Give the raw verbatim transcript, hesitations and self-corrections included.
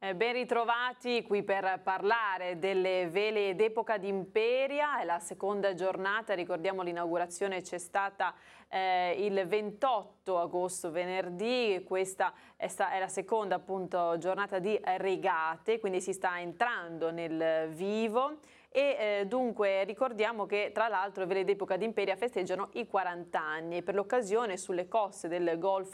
Eh, ben ritrovati qui per parlare delle vele d'epoca d'Imperia, è la seconda giornata, ricordiamo l'inaugurazione c'è stata eh, il ventotto agosto, venerdì, questa è, sta, è la seconda appunto giornata di regate, quindi si sta entrando nel vivo. E eh, dunque ricordiamo che tra l'altro le vele d'epoca d'Imperia festeggiano i quaranta anni e per l'occasione sulle coste del Golfo